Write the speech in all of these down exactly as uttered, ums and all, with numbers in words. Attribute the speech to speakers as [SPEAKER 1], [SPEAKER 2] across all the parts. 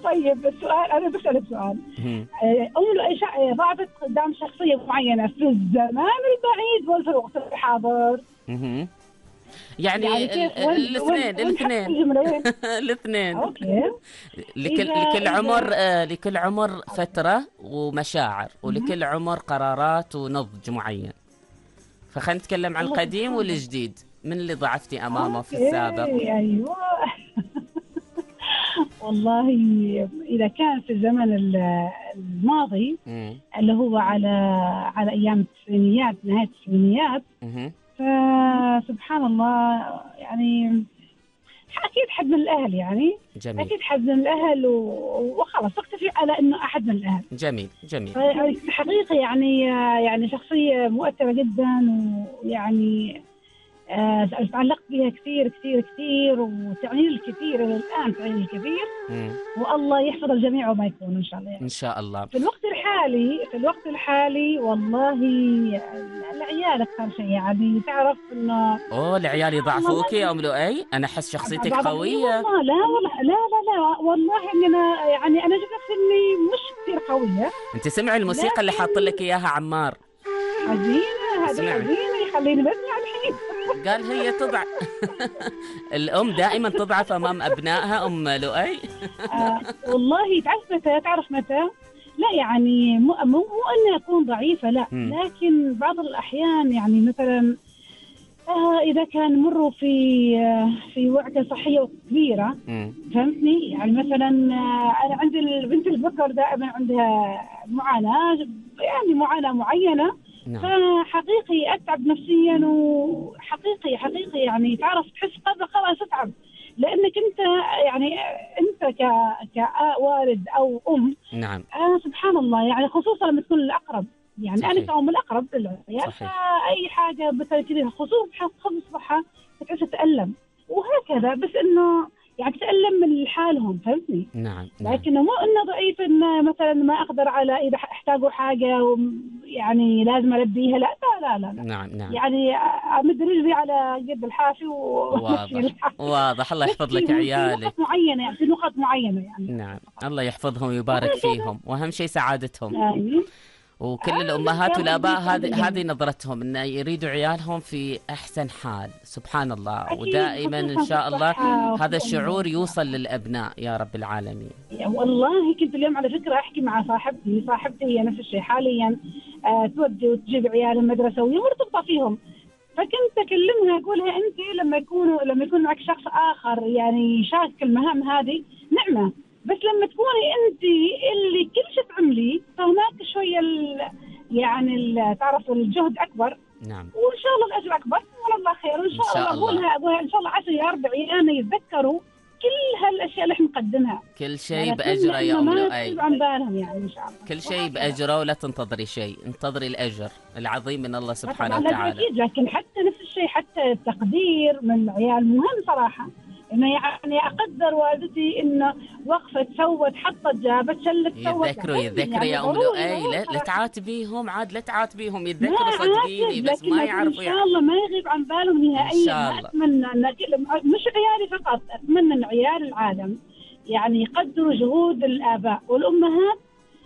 [SPEAKER 1] طيب السؤال، أنا بسألك سؤال. أم لؤي ضعفت قدام شخصية معينة في الزمان البعيد ولا في الوقت الحاضر؟
[SPEAKER 2] يعني الاثنين الاثنين الاثنين.
[SPEAKER 1] اوكي.
[SPEAKER 2] لكل لكل عمر آه لكل عمر فترة ومشاعر، ولكل عمر قرارات ونضج معين. فخلينا نتكلم عن القديم والجديد، من اللي ضعفتي امامه في السابق؟
[SPEAKER 1] ايوه. والله اذا كان في الزمن الماضي
[SPEAKER 2] مم.
[SPEAKER 1] اللي هو على على ايام التسعينيات، نهاية التسعينيات، فسبحان الله يعني أكيد حد من الأهل يعني.
[SPEAKER 2] جميل.
[SPEAKER 1] أكيد حد من الأهل وخلاص تكتفي على إنه أحد من الأهل.
[SPEAKER 2] جميل جميل.
[SPEAKER 1] حقيقة يعني يعني شخصية مؤثرة جدا، ويعني آه تعلقت بها كثير كثير كثير، وتعني الكثير إلى الآن، تعني الكثير.
[SPEAKER 2] مم.
[SPEAKER 1] والله يحفظ الجميع وما يكون إن شاء الله يعني.
[SPEAKER 2] إن شاء الله.
[SPEAKER 1] في الوقت الحالي في الوقت الحالي والله العيال أكثر شيء، يعني تعرف إنه
[SPEAKER 2] أوه العيال يضعفوك يا أم لؤي؟ أنا أحس شخصيتك قوية.
[SPEAKER 1] والله لا والله لا لا لا والله إني أنا يعني أنا جبت إني مش كثير قوية.
[SPEAKER 2] أنت سمعي الموسيقى اللي حاط لك إياها عمار؟
[SPEAKER 1] حزينة، هذه حزينة، يخليني بسمع الحين.
[SPEAKER 2] قال هي تضع الأم دائما تضعف أمام أبنائها أم لؤي.
[SPEAKER 1] آه والله تعرف متى تعرف متى لا يعني مو مو أني أكون ضعيفة، لا. م. لكن بعض الأحيان يعني مثلا آه إذا كان مروا في آه في وعكة صحية كبيرة، فهمتني؟ يعني مثلا آه أنا عندي البنت البكر دائما عندها معاناة، يعني معاناة معينة. نعم. فحقيقي أتعب نفسيا، وحقيقي حقيقي يعني تعرف تحس قبل خلاص أتعب، لأنك أنت يعني أنت ك كوالد أو أم.
[SPEAKER 2] نعم.
[SPEAKER 1] آه سبحان الله، يعني خصوصا لما تكون الأقرب، يعني صحيح. أنا كأم الأقرب للعيال، فأي حاجة بتصير كذا خصوصا خصوص الصحة تحس تتألم وهكذا، بس إنه يعني تتألم من حالهم، فهمتني؟
[SPEAKER 2] نعم.
[SPEAKER 1] لكنه مو إنه ضعيف، إنه مثلا ما أقدر على إذا احتاجوا حاجة يعني لازم ألبيها، لا لا لا, لا.
[SPEAKER 2] نعم نعم.
[SPEAKER 1] يعني أمد رجلي على يد الحافي
[SPEAKER 2] واضح واضح. الله يحفظ لك عيالك.
[SPEAKER 1] في نقط معينة يعني في نقط معينة يعني.
[SPEAKER 2] نعم. الله يحفظهم ويبارك فيهم، وأهم شيء سعادتهم.
[SPEAKER 1] يعني.
[SPEAKER 2] وكل آه الأمهات والآباء هذه هذه نظرتهم، إن يريدوا عيالهم في أحسن حال. سبحان الله. ودائما إن شاء الله هذا الشعور يوصل للأبناء يا رب العالمين.
[SPEAKER 1] والله كنت اليوم على فكرة أحكي مع صاحبتي صاحبتي هي نفس الشيء حاليا، آه تودي وتجيب عيال المدرسة وهي مرتبطة فيهم، فكنت أكلمها أقولها أنت لما يكونوا لما يكون معك شخص آخر يعني يشارك المهام هذه نعمة، بس لما تكوني أنت اللي كل شيء تعملي فهناك شوية يعني ال تعرف الجهد أكبر.
[SPEAKER 2] نعم.
[SPEAKER 1] وإن شاء الله الأجر أكبر وإن الله خير، وإن شاء, شاء الله أقولها أقولها إن شاء الله عسى يا رب عيالنا يتذكروا كل هالأشياء اللي إحنا نقدمها.
[SPEAKER 2] كل شيء بأجره يا أم لؤي.
[SPEAKER 1] عن بالهم يعني إن شاء الله.
[SPEAKER 2] كل شيء بأجره، ولا تنتظري شيء، انتظري الأجر العظيم من الله سبحانه وتعالى.
[SPEAKER 1] أكيد، لكن حتى نفس الشيء حتى التقدير من العيال مهم صراحة، إنه يعني أقدر والدتي إنه وقفت سوت حطت جابت شلت سوت.
[SPEAKER 2] يذكروا يذكروا يعني يا أم لؤي، لا تعاتبيهم عاد، لا تعاتبيهم، يذكروا صدقيني، بس ما يعرفوا.
[SPEAKER 1] إن شاء الله ما يغيب عن بالهم نهائيا.
[SPEAKER 2] إن شاء الله.
[SPEAKER 1] أتمنى أن مش عيالي فقط، أتمنى أن عيال العالم يعني يقدروا جهود الآباء والأمهات،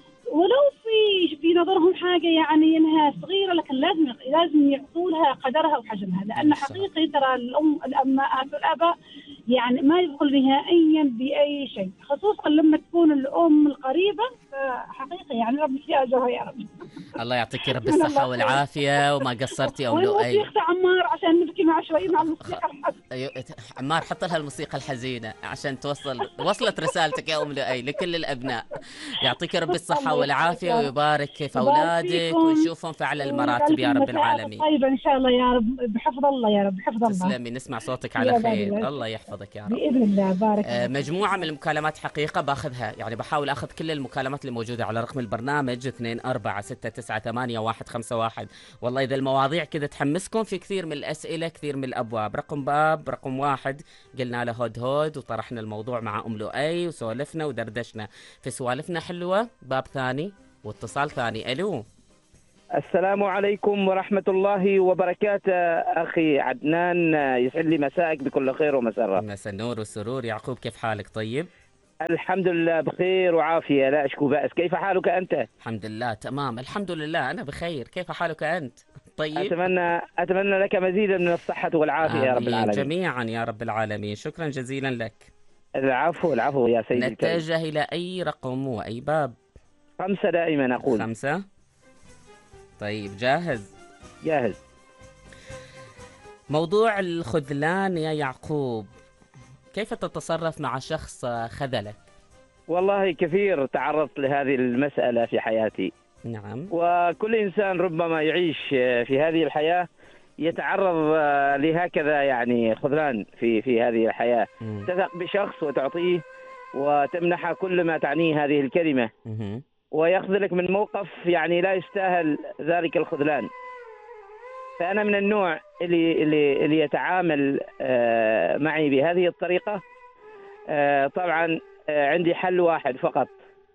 [SPEAKER 1] ولو في في نظرهم حاجة يعني إنها صغيرة، لكن لازم لازم يعطوا لها قدرها وحجمها، لأن حقيقي ترى الأم الأمهات والآباء يعني ما يبخل نهائيا بأي شيء، خصوصا لما تكون الأم القريبة، فحقيقة يعني ربي فيها أجرها يا رب.
[SPEAKER 2] الله يعطيك رب الصحة والعافية، وما قصرتي يا أم لؤي.
[SPEAKER 1] وموسيقى عمار عشان نبكي مع شوي مع الموسيقى الحزينة.
[SPEAKER 2] أيوة عمار حط لها الموسيقى الحزينة عشان توصل وصلت رسالتك يا أم لؤي لكل الأبناء. يعطيك رب الصحة والعافية ويبارك في أولادك ويشوفهم في أعلى المراتب يا رب العالمين.
[SPEAKER 1] طيبة إن شاء الله يا رب، بحفظ الله يا رب، بحفظ الله.
[SPEAKER 2] تسلمي، نسمع صوتك على خير. الله يحفظك يا رب
[SPEAKER 1] بإذن الله. بارك
[SPEAKER 2] آه مجموعة من المكالمات حقيقة باخذها، يعني بحاول أخذ كل المكالمات اللي موجودة على رقم البرنامج اثنين أربعة ستة تسعة ثمانية واحد خمسة واحد. والله إذا المواضيع كذا تحمسكم، في كثير من الأسئلة كثير من الأبواب. رقم باب رقم واحد قلنا له هود هود، وطرحنا الموضوع مع أم لؤي وسولفنا ودردشنا في سوالفنا حلوة. باب ثاني واتصال ثاني. ألو،
[SPEAKER 3] السلام عليكم ورحمة الله وبركاته. أخي عدنان، يسعد لي مسائك بكل خير ومسرة.
[SPEAKER 2] مساء النور والسرور. يعقوب كيف حالك؟ طيب
[SPEAKER 3] الحمد لله بخير وعافية لا أشكو بأس. كيف حالك أنت؟
[SPEAKER 2] الحمد لله تمام، الحمد لله أنا بخير. كيف حالك أنت؟ طيب.
[SPEAKER 3] أتمنى أتمنى لك مزيدا من الصحة والعافية يا رب
[SPEAKER 2] آمين
[SPEAKER 3] العالمين.
[SPEAKER 2] جميعا يا رب العالمين. شكرا جزيلا لك.
[SPEAKER 3] العفو العفو يا سيدي الكريم.
[SPEAKER 2] نتجه إلى أي رقم وأي باب؟
[SPEAKER 3] خمسة دائما أقول.
[SPEAKER 2] خمسة. طيب جاهز؟
[SPEAKER 3] جاهز.
[SPEAKER 2] موضوع الخذلان يا يعقوب، كيف تتصرف مع شخص خذلك؟
[SPEAKER 3] والله كثير تعرضت لهذه المسألة في حياتي.
[SPEAKER 2] نعم.
[SPEAKER 3] وكل إنسان ربما يعيش في هذه الحياة يتعرض لهكذا يعني خذلان في في هذه الحياة.
[SPEAKER 2] مم.
[SPEAKER 3] تثق بشخص وتعطيه وتمنحه كل ما تعنيه هذه الكلمة،
[SPEAKER 2] مم.
[SPEAKER 3] ويخذلك من موقف يعني لا يستاهل ذلك الخذلان. فأنا من النوع اللي اللي اللي يتعامل آه، معي بهذه الطريقة. آه، طبعا آه، عندي حل واحد فقط،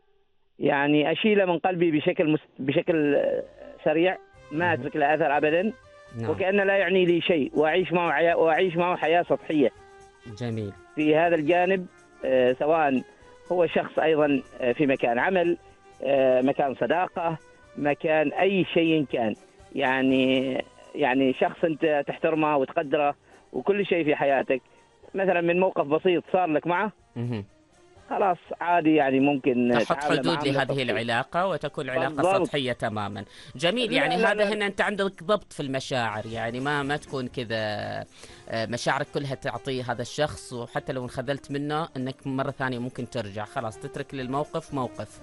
[SPEAKER 3] يعني أشيله من قلبي بشكل مس... بشكل آه، سريع، ما أترك له أثر أبدا.
[SPEAKER 2] نعم.
[SPEAKER 3] وكأن لا يعني لي شيء، وأعيش معه حياة وأعيش معه حياة سطحية
[SPEAKER 2] جميل.
[SPEAKER 3] في هذا الجانب. آه، سواء هو شخص أيضا آه، في مكان عمل، آه، مكان صداقة، مكان أي شيء كان، يعني يعني شخص أنت تحترمه وتقدره وكل شيء في حياتك، مثلا من موقف بسيط صار لك معه،
[SPEAKER 2] مم.
[SPEAKER 3] خلاص عادي يعني ممكن
[SPEAKER 2] تحط
[SPEAKER 3] تعامل
[SPEAKER 2] حدود
[SPEAKER 3] معه
[SPEAKER 2] لهذه
[SPEAKER 3] بسطحية.
[SPEAKER 2] العلاقة وتكون علاقة
[SPEAKER 3] بالضبط.
[SPEAKER 2] سطحية تماما. جميل.
[SPEAKER 3] لا
[SPEAKER 2] يعني
[SPEAKER 3] لا
[SPEAKER 2] هذا
[SPEAKER 3] لا.
[SPEAKER 2] هنا أنت عندك ضبط في المشاعر، يعني ما ما تكون كذا آه، مشاعرك كلها تعطيه هذا الشخص، وحتى لو انخذلت منه أنك مرة ثانية ممكن ترجع، خلاص تترك للموقف موقف.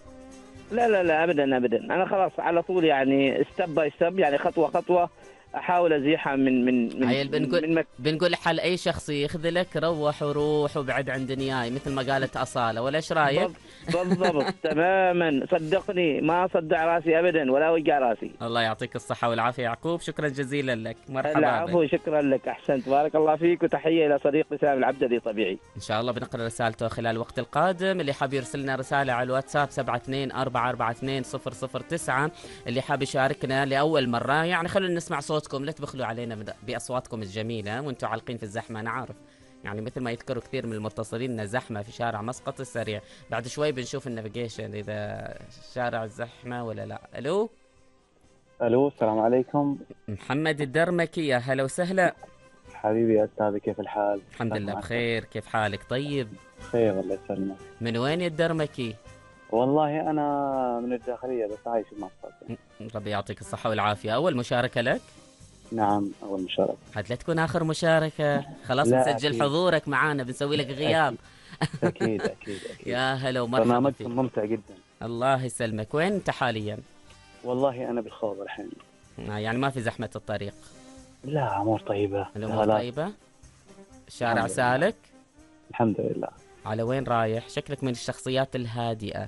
[SPEAKER 3] لا لا لا ابدا ابدا، انا خلاص على طول يعني ستيب باي ستيب، يعني خطوه خطوه احاول ازيحها من من من,
[SPEAKER 2] عيل بنقول
[SPEAKER 3] من مك...
[SPEAKER 2] بنقول حال أي شخص يخذلك روح وروح وبعد عن دنياي، مثل ما قالت أصالة، ولا إيش رأيك؟
[SPEAKER 3] بالضبط تماما، صدقني ما صدع راسي ابدا ولا وجع راسي.
[SPEAKER 2] الله يعطيك الصحة والعافية يعقوب، شكرا جزيلا لك. مرحبا
[SPEAKER 3] العفو،
[SPEAKER 2] بك.
[SPEAKER 3] شكرا لك، احسنت، بارك الله فيك، وتحيه الى صديقي سامي العبدلي طبيعي.
[SPEAKER 2] إن شاء الله بنقرأ رسالته خلال الوقت القادم. اللي حاب يرسل لنا رسالة على الواتساب سبعة اثنين أربعة أربعة اثنين صفر صفر تسعة، اللي حاب يشاركنا لأول مرة، يعني خلونا نسمع صوتكم، لا تبخلوا علينا بأصواتكم الجميلة وانتم عالقين في الزحمة. أنا عارف يعني مثل ما يذكروا كثير من المتصلين إن زحمة في شارع مسقط السريع. بعد شوي بنشوف النافيجيشن إذا شارع الزحمة ولا لا. ألو
[SPEAKER 4] الو، السلام عليكم.
[SPEAKER 2] محمد الدرمكي، يا هلا وسهلا.
[SPEAKER 4] حبيبي يا استاذ، كيف الحال؟
[SPEAKER 2] الحمد لله بخير، كيف حالك؟ طيب
[SPEAKER 4] بخير الله يسلمك.
[SPEAKER 2] من وين يا الدرمكي؟
[SPEAKER 4] والله انا من الداخليه بس عايش بمسقط.
[SPEAKER 2] ربي يعطيك الصحة والعافية. أول مشاركة لك؟
[SPEAKER 4] نعم اول مشاركه.
[SPEAKER 2] حد لا تكون آخر مشاركة، خلاص
[SPEAKER 4] لا
[SPEAKER 2] نسجل
[SPEAKER 4] أكيد.
[SPEAKER 2] حضورك معانا، بنسوي لك غياب.
[SPEAKER 4] اكيد اكيد اكيد.
[SPEAKER 2] يا هلا ومرحبا فيك.
[SPEAKER 4] برنامجكم ممتع جدا.
[SPEAKER 2] الله يسلمك. وين أنت حاليا؟
[SPEAKER 4] والله انا بالخوض الحين.
[SPEAKER 2] آه، يعني ما في زحمة الطريق؟
[SPEAKER 4] لا امور طيبه.
[SPEAKER 2] الأمور
[SPEAKER 4] لا.
[SPEAKER 2] طيبة؟ الشارع
[SPEAKER 4] الحمد لله.
[SPEAKER 2] سالك؟
[SPEAKER 4] الحمد لله.
[SPEAKER 2] على وين رايح؟ شكلك من الشخصيات الهادئة.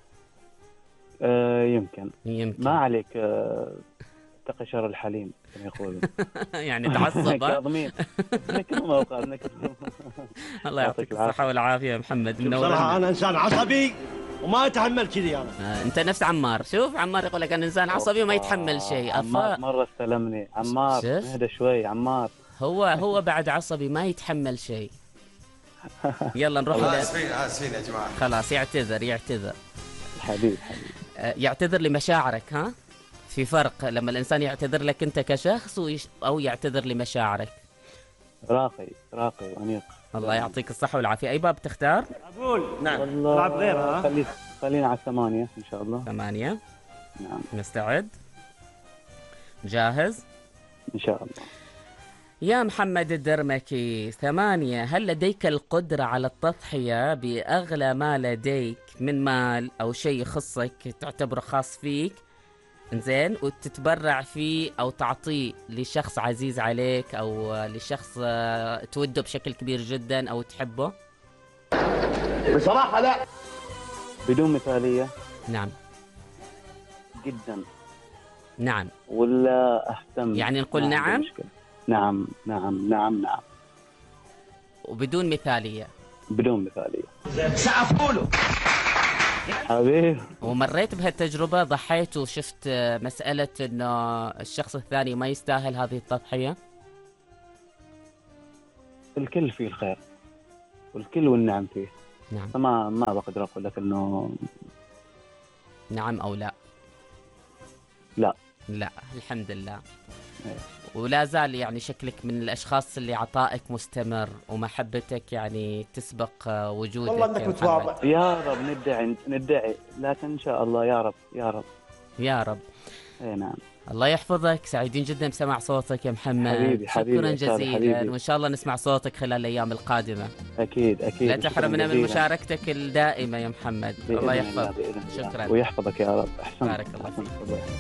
[SPEAKER 4] آه يمكن.
[SPEAKER 2] يمكن.
[SPEAKER 4] ما عليك، آه اتقي شر الحليم كما يقولون.
[SPEAKER 2] يعني تعصب. ها؟
[SPEAKER 4] كاظمين. نكرم اوقات نكرم.
[SPEAKER 2] الله يعطيك الصحة والعافية يا محمد، منور.
[SPEAKER 5] بصراحة أنا إنسان عصبي وما أتحمل كذي أنا.
[SPEAKER 2] آه، أنت نفس عمار. شوف عمار يقول لك أنا إنسان عصبي وما يتحمل شيء.
[SPEAKER 4] عمار
[SPEAKER 2] أفا
[SPEAKER 4] مره استلمني. عمار
[SPEAKER 2] شفت؟
[SPEAKER 4] اهدى شوي عمار.
[SPEAKER 2] هو هو بعد عصبي ما يتحمل شيء. يلا نروح ل...
[SPEAKER 5] آسفين آسفين يا جماعة.
[SPEAKER 2] خلاص يعتذر يعتذر
[SPEAKER 4] حبيبي حبيبي.
[SPEAKER 2] آه، يعتذر لمشاعرك. ها، في فرق لما الإنسان يعتذر لك أنت كشخص ويش... أو يعتذر لمشاعرك.
[SPEAKER 4] راقي راقي وانيق.
[SPEAKER 2] الله يعطيك الصحة والعافية. أي باب تختار؟
[SPEAKER 5] أقول نعم.
[SPEAKER 4] والله
[SPEAKER 5] العب غيرها.
[SPEAKER 4] خلي خلينا على ثمانية إن شاء الله.
[SPEAKER 2] ثمانية.
[SPEAKER 4] نعم
[SPEAKER 2] مستعد؟ جاهز؟
[SPEAKER 4] إن شاء الله.
[SPEAKER 2] يا محمد الدرمكي، ثمانية. هل لديك القدرة على التضحية بأغلى ما لديك من مال أو شيء يخصك تعتبره خاص فيك، إنزين، وتتبرع فيه أو تعطيه لشخص عزيز عليك أو لشخص آه، توده بشكل كبير جدا أو تحبه؟
[SPEAKER 5] بصراحة لا.
[SPEAKER 4] بدون مثالية
[SPEAKER 2] نعم.
[SPEAKER 4] جدا.
[SPEAKER 2] نعم.
[SPEAKER 4] ولا أهتم؟
[SPEAKER 2] يعني نقول
[SPEAKER 4] ما عندي
[SPEAKER 2] نعم؟
[SPEAKER 4] مشكلة. نعم نعم نعم نعم.
[SPEAKER 2] وبدون مثالية.
[SPEAKER 4] بدون مثالية.
[SPEAKER 5] سقفوله.
[SPEAKER 4] حبيبي.
[SPEAKER 2] ومريت بهالتجربة، ضحيت وشفت آه، مسألة إنه الشخص الثاني ما يستاهل هذه التضحية؟
[SPEAKER 4] الكل فيه الخير والكل والنعم فيه.
[SPEAKER 2] نعم.
[SPEAKER 4] فما ما بقدر أقول لك إنه
[SPEAKER 2] نعم أو لا.
[SPEAKER 4] لا
[SPEAKER 2] لا الحمد لله.
[SPEAKER 4] إيه.
[SPEAKER 2] ولا زال يعني شكلك من الأشخاص اللي عطائك مستمر ومحبتك يعني تسبق آه، وجودك.
[SPEAKER 5] والله انك
[SPEAKER 2] يا
[SPEAKER 5] متواضع.
[SPEAKER 2] محمد.
[SPEAKER 4] يا رب ندعي ندعي، لكن إن شاء الله يا رب يا رب.
[SPEAKER 2] يا رب.
[SPEAKER 4] إيه نعم.
[SPEAKER 2] الله يحفظك، سعيدين جدا بسمع صوتك يا محمد.
[SPEAKER 4] حبيبي حبيبي
[SPEAKER 2] شكرا
[SPEAKER 4] أستاذ
[SPEAKER 2] جزيلا،
[SPEAKER 4] حبيبي.
[SPEAKER 2] وإن شاء الله نسمع صوتك خلال الأيام القادمة.
[SPEAKER 4] أكيد أكيد.
[SPEAKER 2] لا
[SPEAKER 4] شكراً
[SPEAKER 2] تحرمنا من
[SPEAKER 4] جزيلاً.
[SPEAKER 2] مشاركتك الدائمة يا محمد.
[SPEAKER 4] بإذن
[SPEAKER 2] الله
[SPEAKER 4] الله
[SPEAKER 2] يحفظك.
[SPEAKER 4] بإذن الله.
[SPEAKER 2] شكراً.
[SPEAKER 4] ويحفظك يا رب. أحسن.
[SPEAKER 2] بارك الله فيك.